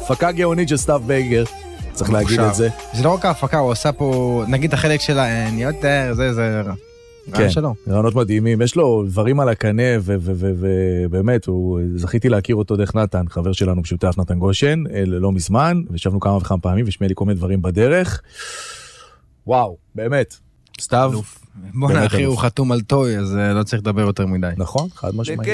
הפקה גאונית של סתיו בייגר, צריך להגיד את זה. זה לא רק ההפקה, הוא עושה פה, נגיד החלק שלה, אני יודע, זה כן, רעיונות מדהימים, יש לו דברים על הקנה, ובאמת, זכיתי להכיר אותו דרך נתן, חבר שלנו משותף, נתן גושן, לא מזמן, וישבנו כמה וכמה פעמים, ושמע לי כל מיני דברים בדרך. וואו, באמת, סתיו. בוא נאחי, הוא חתום על טוי, אז לא צריך לדבר יותר מדי. נכון, חד משמעית.